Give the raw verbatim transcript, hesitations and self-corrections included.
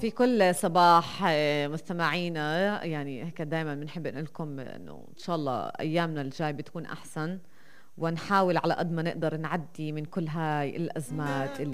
في كل صباح آه، مستمعينا، يعني هيك دائما بنحب نقول لكم انه ان شاء الله ايامنا الجاي بتكون احسن، ونحاول على قد ما نقدر نعدي من كل هاي الازمات اللي